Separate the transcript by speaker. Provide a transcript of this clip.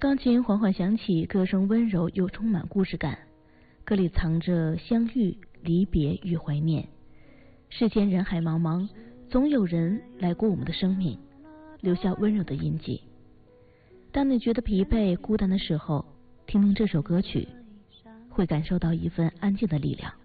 Speaker 1: 钢琴缓缓响起，歌声温柔又充满故事感，歌里藏着相遇、离别与怀念。世间人海茫茫，总有人来过我们的生命，留下温柔的印记。当你觉得疲惫、孤单的时候，听听这首歌曲，会感受到一份安静的力量。